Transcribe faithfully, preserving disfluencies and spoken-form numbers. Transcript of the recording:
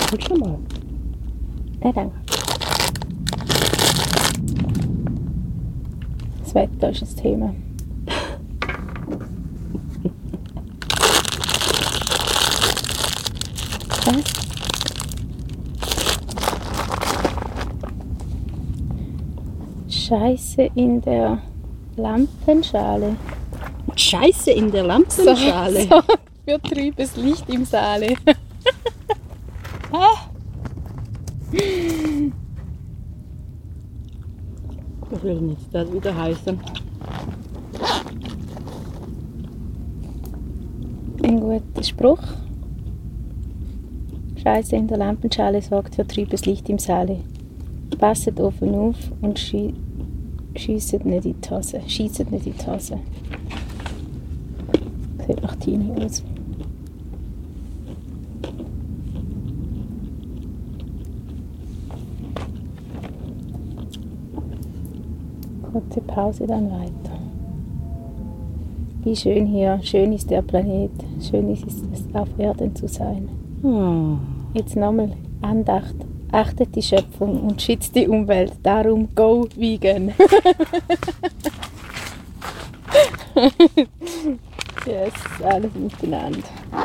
Willst du mal? Ja, danke. Das Wetter ist das Thema. Was? Scheiße in der Lampenschale. Scheiße in der Lampenschale. So, so für trübes Licht im Saale. Was will denn jetzt das wieder heißen? Ein guter Spruch. Scheiße in der Lampenschale sorgt für trübes Licht im Saale. Passet offen auf und schie schiesset nicht in die Hose. Schiesset nicht in die Hose. Sieht nach Tini aus. Kurze Pause, dann weiter. Wie schön hier, schön ist der Planet, schön ist es auf Erden zu sein. Oh. Jetzt nochmal Andacht. Achtet die Schöpfung und schützt die Umwelt. Darum go vegan. Yes, alles miteinander.